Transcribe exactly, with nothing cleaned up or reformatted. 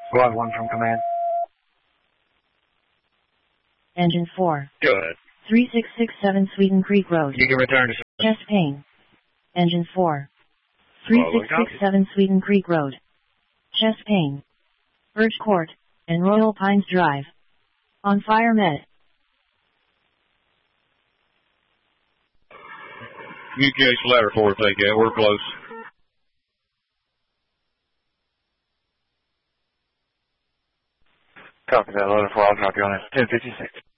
Squad one from command. Engine four. Go ahead. three six six seven Sweden Creek Road. You can return to... Chest pain. Engine four. three six six seven Sweden Creek Road. Chest pain. Birch Court, and Royal Pines Drive. On fire med. U K H ladder four, take it. We're close. Copy that, ladder four. I'll drop you on it. ten fifty-six.